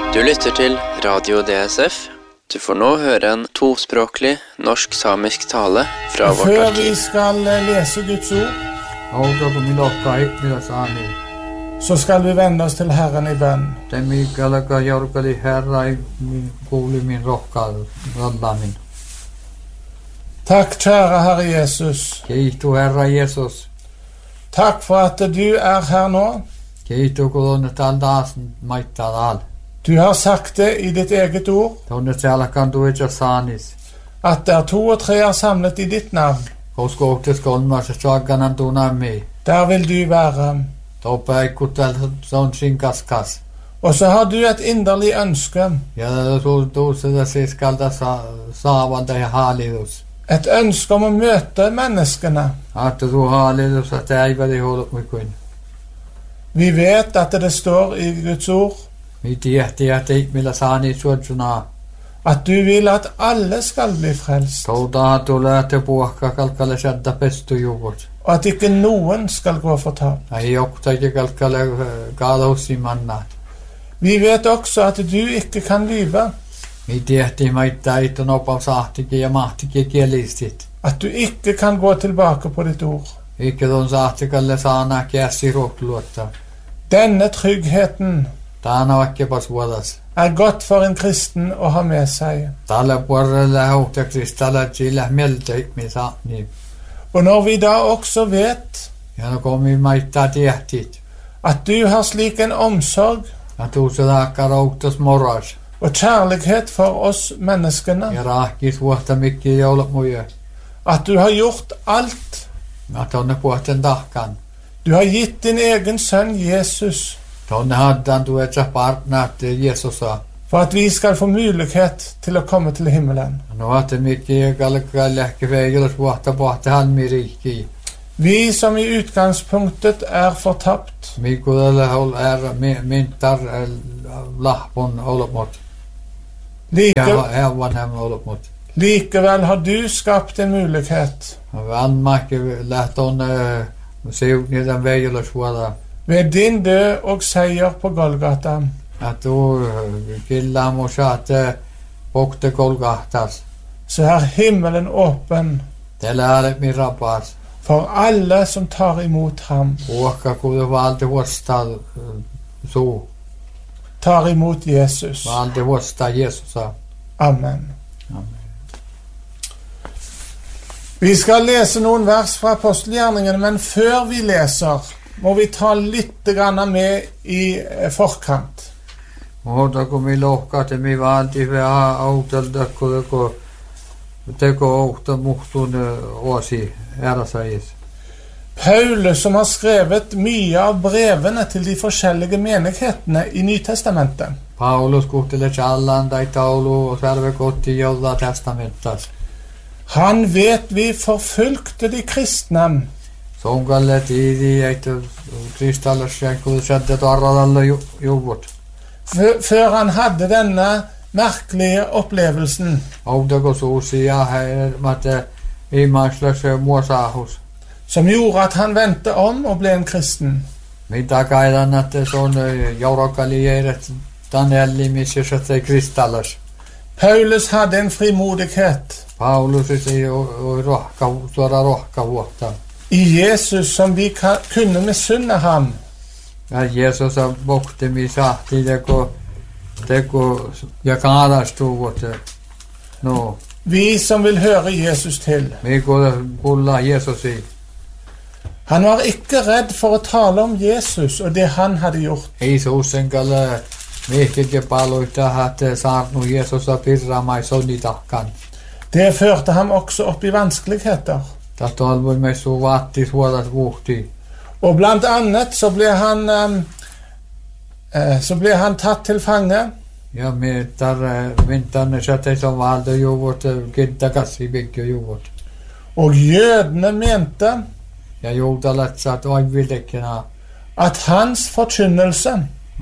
Du lytter til Radio DSF. Du får nå høre en tospråklig norsk-samisk tale fra vårt Før arkiv. vi skal lese Guds ord, så skal vi vende oss til Herren i bønn. Takk, kjære Herre Jesus. Takk for at du er her nå. Du har sagt det i ditt eget ord, at der 2 og 3 er samlet i ditt navn, der vil du være. Og så har du et inderlig ønske, et ønske om å møte menneskene. Vi vet at det står i Guds ord at du vil at alle skal bli frelst, og at ikke noen skal gå fortapt. Vi vet også at du ikke kan lyve, at du ikke kan gå tilbake på ditt ord. Denne tryggheten er godt for en kristen å ha med seg. Og når vi da også vet at du har slik en omsorg og kjærlighet for oss menneskene, at du har gjort alt, du har gitt din egen sønn Jesus, for at vi skal få mulighet til å komme til himmelen. Vi som i utgangspunktet er fortapt, likevel har du skapt en mulighet ved din død og seier på Golgata. Så er himmelen åpen for alle som tar imot ham, tar imot Jesus. Amen. Vi skal lese noen vers fra apostelgjerningene, men før vi leser, må vi ta litt grann med i forkant. Paulus, som har skrevet mye av brevene til de forskjellige menighetene i Nytestamentet, han vet vi forfulgte de kristne før han hadde denne merkelige opplevelsen som gjorde at han vendte om og ble en kristen. Paulus hadde en frimodighet i Jesus som vi kunne misunne ham. Vi som vil høre Jesus til. Han var ikke redd for å tale om Jesus og det han hadde gjort. Det førte ham også opp i vanskeligheter. Og blant annet så ble han tatt til fange. Og jødene mente at hans forkynnelse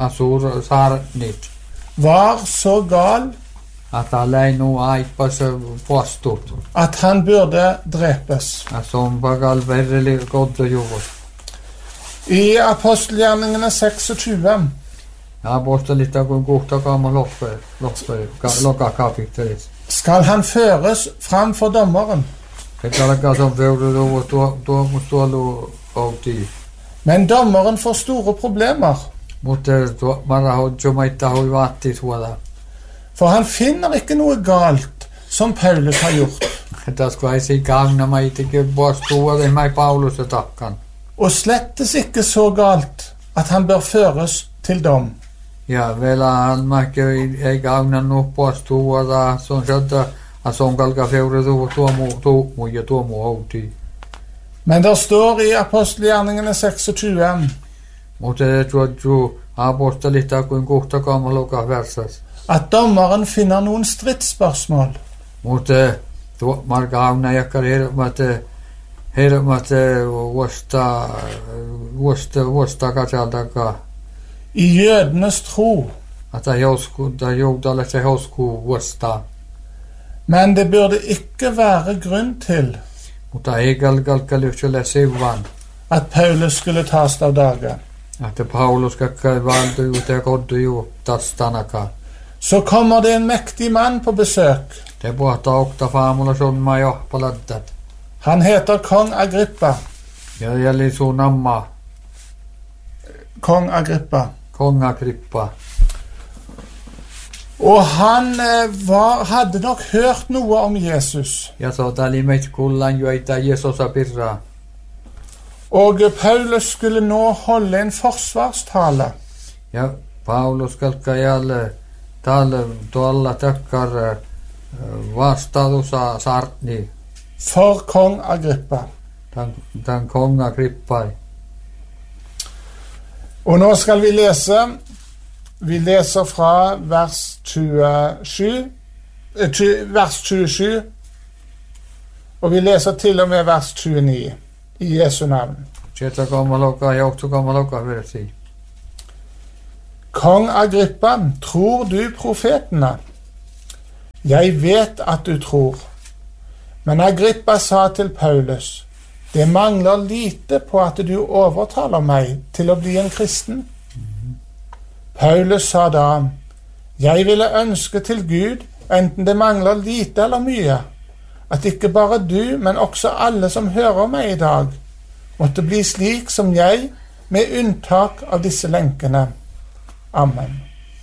var så gal at han burde drepes. I apostelgjerningene 26 Ja apostolista kuin kuhtakaamme lokakapittelit. Skal han føres fram for dommeren. Että alkaa som tuomu outi. Men dommeren får store problemer, Mutta mara hodjo maita hui vaatti suoda. for han finner ikke noe galt som Paulus har gjort. Että kun ei si gagna maitikin poistua det mai Paulus takkan. Og slettes ikke så galt at han bør føres til dom. Ja vielä han mäkki ei gagna nu poistua da son sieltä ason kalka feure tuomu ja tuomu outi. Men det står i apostelgjerningene 26 Mutta tuo apostolista kuin kuhtakaamme lokaversas. at dommeren finner noen stridsspørsmål. Mutta tuo marka hauna jakkar hermat vuosta katsaltakaa. I jødenes tro. Että joudalle se hosku vuosta. Men det burde ikke være grunn til Mutta ei kalkalykselle sivan. at Paulus skulle tas av dage. Että Paulus kakkai valtu ja koddu tastanaka. Så kommer det en mektig mann på besøk. Te puhtaa okta faamulla sunma johpaladdat. Han heter kong Agrippa. Ja jälli sun amma Kong Agrippa. kongakrippa. Og han hadde nok hørt noe om Jesus. Ja tali meit kullan joita Jeesusa pirraa. Og Paulus skulle nå holde en forsvarstale. Ja Paulus kalkkajalle tuolla takkar vastausa sartni For kong Agrippa. tan kongakrippai. Og nå skal vi lese. Vi leser fra vers 27, og vi leser til og med vers 29 i Jesu navn. Sieltä kommaloka johtu kommaloka versi. Kong Agrippa, tror du profetene? Jeg vet at du tror. Men Agrippa sa til Paulus, det mangler lite på at du overtaler meg til å bli en kristen. Paulus sa da, jeg ville ønske til Gud, enten det mangler lite eller mye, at ikke bare du, men også alle som hører meg i dag, måtte bli slik som jeg, med unntak av disse lenkene. Amen.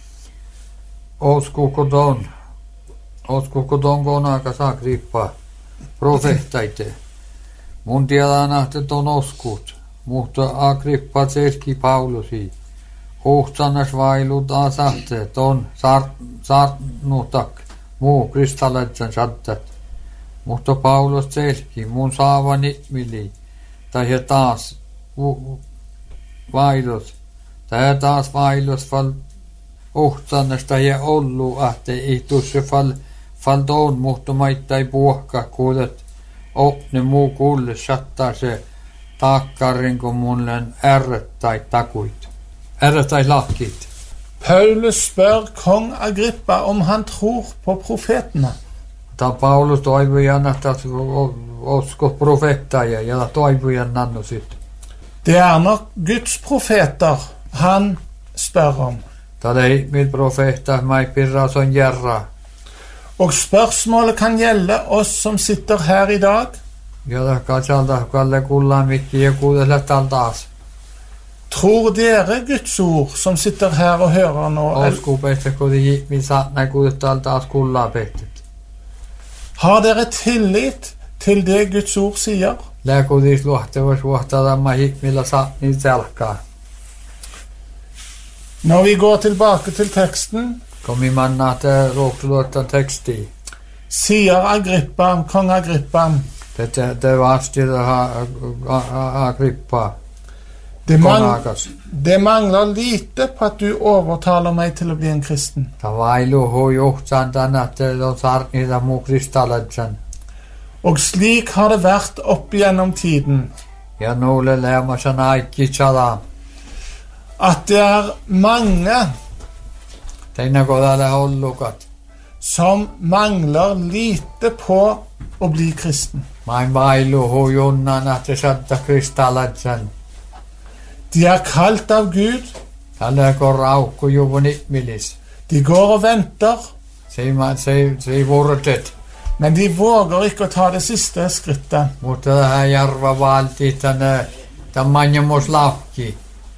Osko kodon konaka saa krippaa profettaite. Mun tiedän, että on oskut, mutta Agrippa selki Paulusi. Ohtanas vailut asahtet on saarnutak muu kristalletsen sattat. Mutta Paulus selki mun saavani mili. Tai he taas vailut. Tai he taas vailut val ohtanas tai he ollu ahte ihtusse val don mutta maittai puhka kuulet. Opne muu kuulle sattaa se takkarin kun mulle ärrettai takuit. Ärrettai lakit. Paulus spør kong Agrippa om han tror på profetene. Ta Paulus toivujan että usko profettaja ja toivujan nannusit. Det er nok Guds profeter han spør om. Ta ei mit profetta mai pirra son järra. Og spørsmålet kan gjelde oss som sitter her i dag. Ja da katsalta kalle kullaan mikki ja kuudella taas. Tror dere Guds ord som sitter her og hører nå? Osku pehte kodi mi saatna kuudella taas kullaa pehtet. Har dere tillit til det Guds ord sier? Lääkudis luohtevas vuohtaa mai millä saatni selkaa. Når vi går tilbake til teksten, Kom i manna att råkluotta teksti. sier Agrippa, kong Agrippa, Det var stil Agrippa. det mangler lite på at du overtaler meg til å bli en kristen. Ta vailu hui uhtsandan att de sarnida mu kristalletsen. Og slik har det vært opp gjennom tiden, Ja nulle lämmasan aikki chada. at det er mange Teina kodalle ollukat. som mangler lite på å bli kristen. Main vailu hui unnan att satta kristalletsen. De er kalt av Gud, Tällä korraukku juvun ihmilis. De går og venter, Se vuorotet. men de våger ikke å ta det siste skrittet. Mutta tähän järva valti tänne manjamus laukki.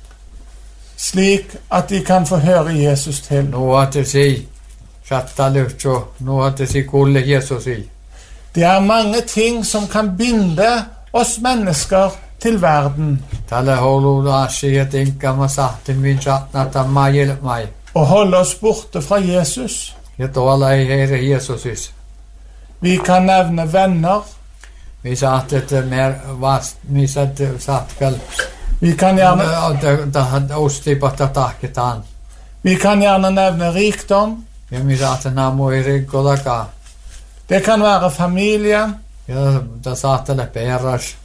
Slik at de kan få høre Jesus til. Nu har det si satta lyhtso. Nu har det si kulle Jesusi. Det er mange ting som kan binde oss mennesker til verden Tällä holu asia tinkama sahtin min satna tamma jelmai. og holde oss borte fra Jesus. Ja tuolla ei Herre Jesusis. Vi kan nevne venner, Vi satt et mer vast, vi satt satkal. vi kan gjerne, Tähän ostipata tahketaan. vi kan gjerne nevne rikdom, Ja mi satt namu i rikkolakaan. det kan være familie. Ja ta saattele perras.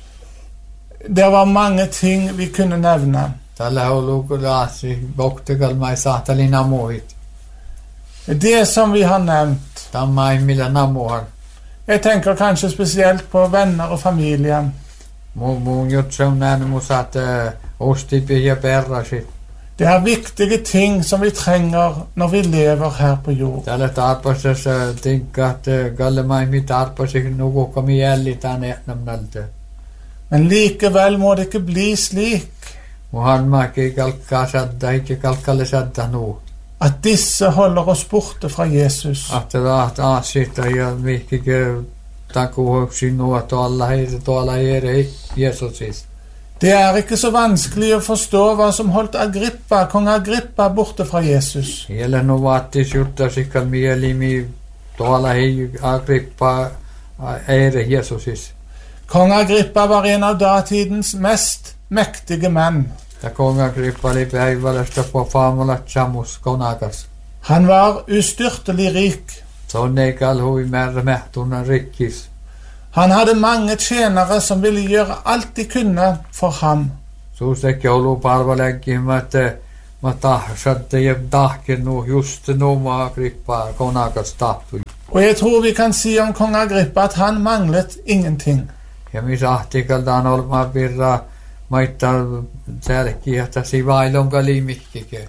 Det var mange ting vi kunne nevne. Tällä holu kulasi boktekal mai saatteli namuit. Det som vi har nevnt, Tamma ei millä namuhan. jeg tenker kanskje spesielt på venner og familie. Mun jutsen näin mun satt ostipi ja perrasit. Det er viktige ting som vi trenger når vi lever her på jord. Tällä tarpasas tinkat galle mai mi tarpasik nuku komi jällitään ehnamnalte. Men likevel må det ikke bli slik Muhan maki kalkkaa sadda ikke kalkalle sadda nu. at disse holder oss borte fra Jesus. Att aasita ja mihkike takuhoksi nuo tuolla Herre Jesusis. Det er ikke så vanskelig å forstå hva som holdt kong Agrippa borte fra Jesus. Siellä nu vaattis juttasikal mielimi tuolla hei Agrippa Herre Jesusis. Kong Agrippa var en av datidens mest mektige menn. Ja kong Agrippa oli päivälästä på faamulat samus konakas. Han var ustyrtelig rik. Sonne kalhui määrä mähtuna rikkis. Han hadde mange tjenere som ville gjøre alt de kunne for ham. Suustekki olu palvelenkin, että mä tahsatte ja tahken nu just nu mä Agrippa konakas tahtui. Og jeg tror vi kan si om kong Agrippa at han manglet ingenting. Ja mi sahtikaltaan olma pirra maittaa selkiä, että si vailon kalimihkike.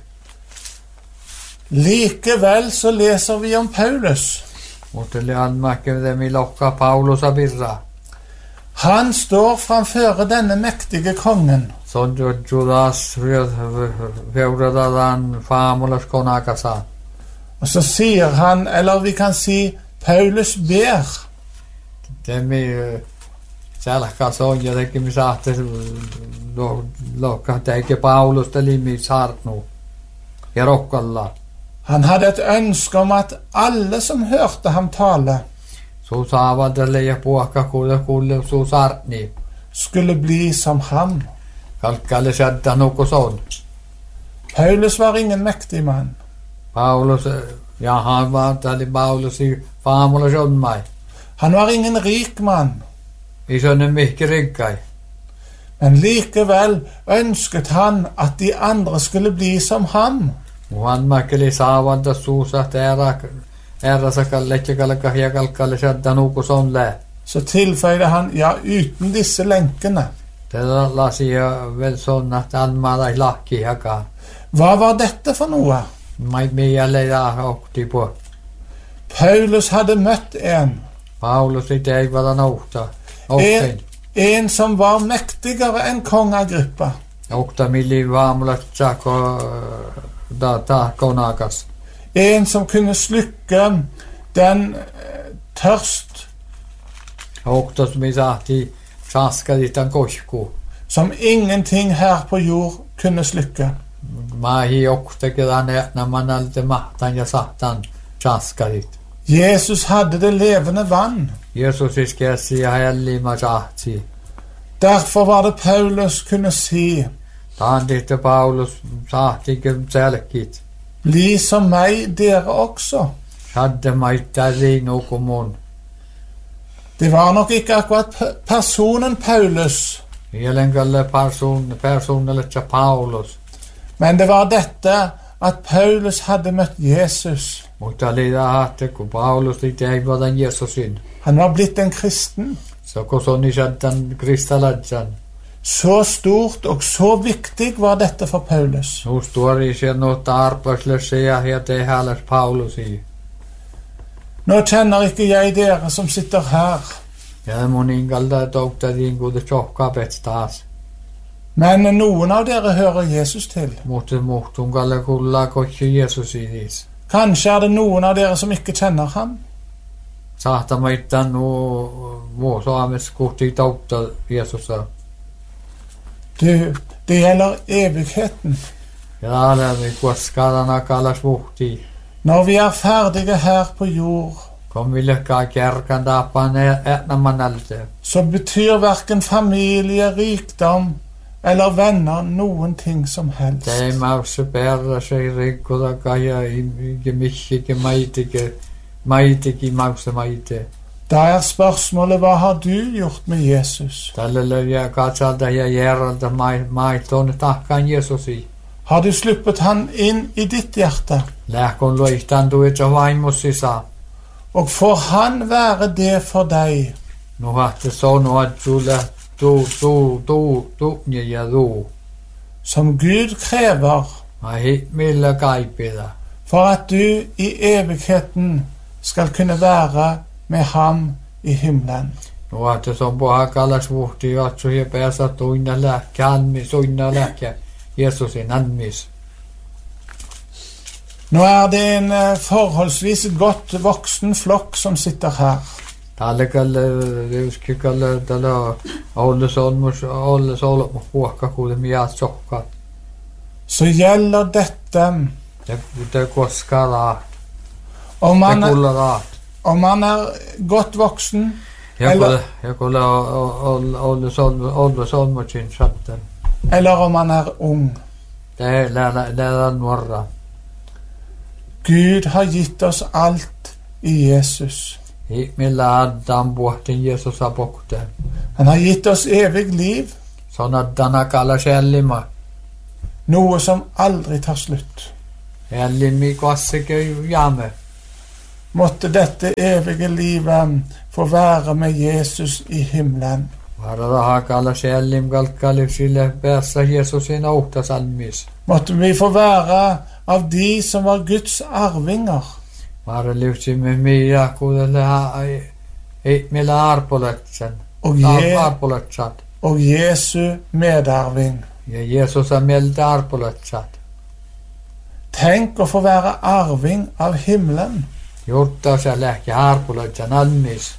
Likevel så leser vi om Paulus. Mutta le anmakke det mi lokka Paulusa pirra. Han står framfor denne mektige kongen. Son judas veuradadan faamulas konakasa. Og så sier han, eller vi kan si, Paulus ber. Det mi selkä sonja teki mi sahte lokka teki Paulus teli mi sartnu. Ja rokkalla. Han hadde et ønske om at alle som hørte ham tale, Så saavadelle ja puokka kuule su sartni. skulle bli som ham. Kalkkalle sadda nuku son. Paulus var ingen mektig mann. Paulus, ja han var tali Paulus i faamulas on mai. Han var ingen rik mann. Isonen mihki rinkkai. Men likevel ønsket han at de andre skulle bli som ham. Muhan mäkeli saavanta suusat äärasa kalletti kalkka ja kalkkalle sadda nuku son lää. Så tilføyde han, ja, uten disse lenkene. Tällä lasia vel son att anmala lakki haka. Hva var dette for noe? Mai mielle ja okti på. Paulus hadde møtt en. Paulus ei teivada nouhta. En som var mektigere enn kong Agrippa. Okta milli vaamulat tsako ta konakas. En som kunne slukke den tørst Okta som mi sahti saskaditan koshku. som ingenting her på jord kunne slukke. Mahi oktakedan när man alte mahtan ja sahtan saskadit. Jesus hadde det levende vann. Jesus iskesi ja hellima sahti. Derfor var det Paulus kunne si, Taanditte Paulus sahtikin selkit. bli som meg, dere også. Sadde maittaa riinukumun. Det var nok ikke akkurat personen Paulus, Jelenkalle personelle tja Paulus. men det var dette at Paulus hadde møtt Jesus. Mutta liida haatte, kun Paulus liitä ei vadan Jesusin. Han var blitt en kristen. Så kun on isäntän kristallatsan. Så stort og så viktig var dette for Paulus. Nu står ikke noe arbeidsløshet her til Herres Paulus i. Nå kjenner ikke jeg dere som sitter her, Ja, mun ingalda doktor din gode tjokkapetstas. men noen av dere hører Jesus til. Mutta muhtungalla kulla kochi Jesus i dis. Kanskje er det noen av dere som ikke kjenner ham. Sahta maittan nu saames kohti doktor Jesus. Det gjelder evigheten. Ja, lämmi kuoskadana kalas muhti. Når vi er ferdige her på jord, Kom vilka kärkan tapan ätnamanalte. så betyr hverken familie, rikdom eller venner noen ting som helst. Ei mausse perra sig rikkoda kaja i missike maitiki mausse maite. Da er spørsmålet, hva har du gjort med Jesus? Tälle löjä katsalta ja järalta maitoon takkaan Jesusi. Har du sluppet han inn i ditt hjerte? Lähkon luihtaan tuitsa vaimossisa. Og får han være det for deg? Nu hahte sonu adjulle tuunja ja tuu. Som Gud krever Ai millä kaipida. for at du i evigheten skal kunne være med ham i himmelen. Nu hahte son poha kalas vuhti jatsu ja pääsä tuinna lähkä anmis, tuinna lähkä Jesusin anmis. Nå er det en forholdsvis godt voksen flokk som sitter her. Tallekalle reuskikalle tala olla solmus puhka kuule miat sokkat. Så gjelder dette Det koskar raat. om Det man, kulla raat. om man er godt voksen, Jag kulla olla solmusin satten. eller om man er ung. Det läran morra. Gud har gitt oss alt i Jesus. Millä Adam puhtin Jesus apokte. Han har gitt oss evig liv, Sånn at denne kaller skjellima. noe som aldri tar slutt. Skjellimi kvassike jame. Måtte dette evige livet få være med Jesus i himmelen. Vara raha kaller skjellim kalkkali sille päässä Jesusin ouhtas almis. Måtte vi få være av de som var Guds arvinger. Vara lyhtimme mia kuudelle millä arpoletsen. Arpoletsat. Og Jesu medarving. Ja Jesus on meiltä arpoletsat. Tenk å få være arving av himmelen. Jurttaus ja lähki arpoletsen almis.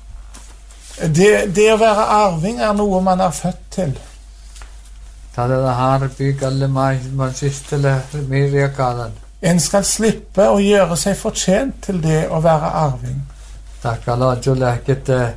Det å være arving er noe man er født til. Tällä harpi kalle man sistele mirjakadan. En skal slippe å gjøre seg fortjent til det å være arving. Takala lähkette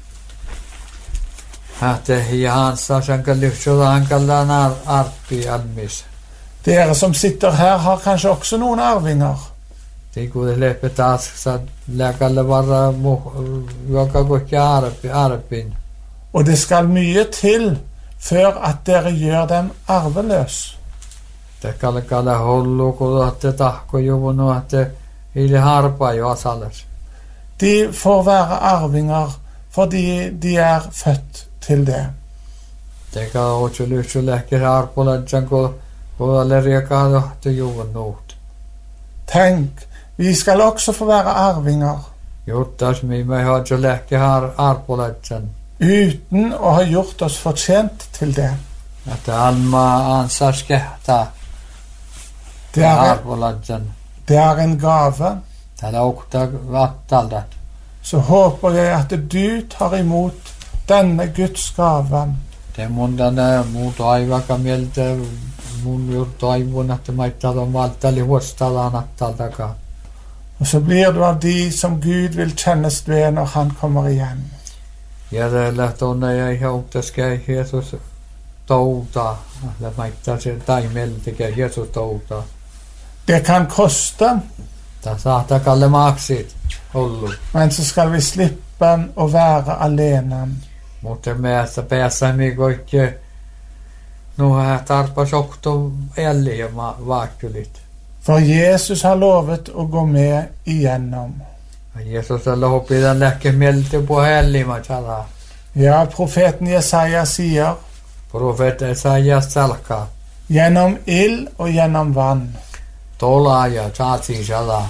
Hähte hihansa sen kallyhtsuda hankallaan arpi almis. Dere som sitter her har kanskje også noen arvinger. Tikuude leppe taas sa läkalle varra joka kokki arpin. Og det skal mye til før at dere gjør dem arveløs. Kalle hollu kuudatte tahko juvunu että hiili harpa jo asalles. De får være arvinger fordi de er født til det. Teka otsulyhtsu lähki harpoletsen kuudalle riekaadahti juvunuut. Tenk, vi skal også få være arvinger Juttas me hodju lähki harpoletsen. uten å ha gjort oss fortjent til det. Että alma ansas kehtaa Det er, harpoletsen. det er en gave. Täällä okta vattaldat. Så håper jeg at du tar imot denne Guds gave. Det mun tänne muut aivaka mieltä mun juttu aivun että maittaa on valtali huostalaan attaltakaan. Og så blir du av de som Gud vil kjennes ved når han kommer igjen. Ja täällä tuonne ja ihan uktaskäi Jesus toutaa. Ja maittaa se taimeltäkään Jesus toutaa. Det kan koste, Tää saattaa kalle maksit ollut. men så skal vi slippe å være alene. Mutta meistä päässämme kaikki nuha tarpas okto elli ja vaakkulit. For Jesus har lovet å gå med igjennom. Jesus on lohupidan lähke mieltä puhelima chala. Ja, profeten Jesaja sier, Profeetta Esaias salkaa. gjennom ild og gjennom vann. Tolaaja saatsi sala.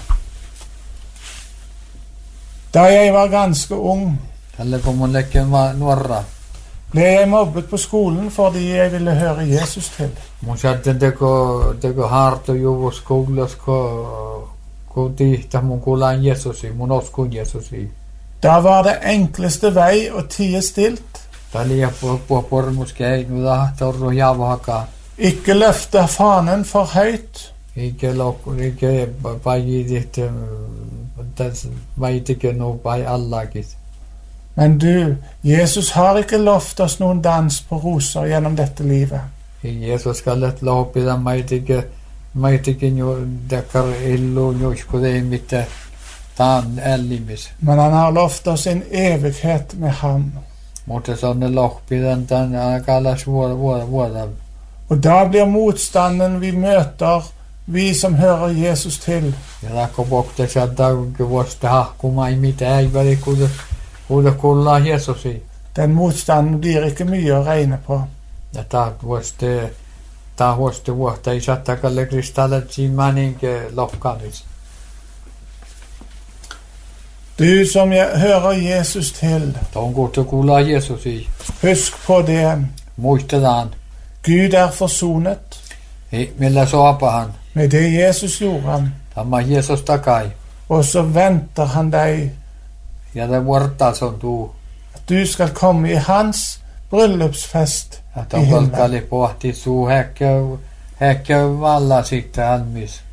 Da jeg var ganske ung, Tälle kun mun lekken nuorra. ble jeg mobbet på skolen fordi jeg ville høre Jesus til. Mun satten teko harto juvus kuulos ko tihta mun kuulaan Jesusi, mun uskun Jesusi. Da var det enkleste vei å tie stilt, Talia pormuske nu da torru javahaka. ikke løfte fanen for høyt, Ikke pajidit vaitike no pai allakit. men du, Jesus har ikke lovt oss noen dans på roser gjennom dette livet. Jesus kallet lopida maitike nyu dakar illu nyuskudei mitte taan ellimis. Men han har lovt oss en evighet med ham. Mutta sonne lohpidan tan kallas vuoda. Og da blir motstanden vi møter, vi som hører Jesus til, Ja lakko bokte sadauke vuosta hahkumai mitä ei väli kuuda kuulla Jesusi. den motstanden blir ikke mye å regne på. Ja ta vuoste vuotta ei sattakalle kristallet simaninke lohkanis. Du som hører Jesus til, Ton kuuta kuulla Jesusi. husk på det. Muistetaan. Gud er forsonet Millä soapahan. med det Jesus gjorde, Tämä Jeesus takai. og så venter han deg Ja det vuortaas on tuu. at du skal komme i hans bryllupsfest Ja i ton himmelen. kalkali pohti suu häkkäy valla sitten almis.